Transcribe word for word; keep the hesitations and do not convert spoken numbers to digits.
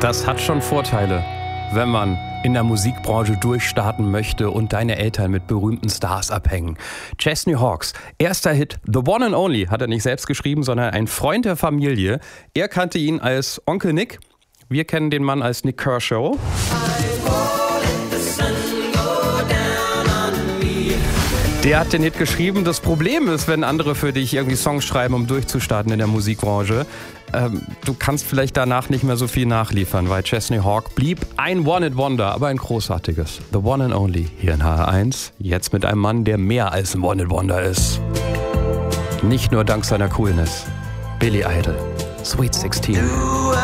Das hat schon Vorteile, wenn man in der Musikbranche durchstarten möchte und deine Eltern mit berühmten Stars abhängen. Chesney Hawkes, erster Hit, The One and Only, hat er nicht selbst geschrieben, sondern ein Freund der Familie. Er kannte ihn als Onkel Nick. Wir kennen den Mann als Nik Kershaw. Der hat den Hit geschrieben. Das Problem ist, wenn andere für dich irgendwie Songs schreiben, um durchzustarten in der Musikbranche, ähm, du kannst vielleicht danach nicht mehr so viel nachliefern, weil Chesney Hawkes blieb ein One-Hit-Wonder, aber ein großartiges. The One and Only hier in H R eins. Jetzt mit einem Mann, der mehr als ein One-Hit-Wonder ist. Nicht nur dank seiner Coolness. Billy Idol, Sweet sixteen.